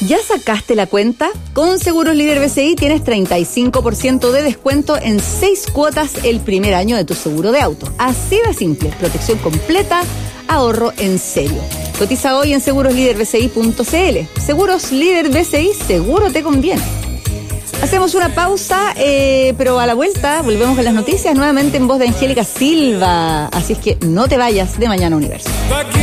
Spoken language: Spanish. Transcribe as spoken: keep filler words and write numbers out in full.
¿Ya sacaste la cuenta? Con Seguros Líder B C I tienes treinta y cinco por ciento de descuento en seis cuotas el primer año de tu seguro de auto. Así de simple, protección completa, ahorro en serio. Cotiza hoy en seguros líder b c i punto c l. Seguros Líder B C I, seguro te conviene. Hacemos una pausa, eh, pero a la vuelta volvemos con las noticias nuevamente en voz de Angélica Silva. Así es que no te vayas de Mañana Universo.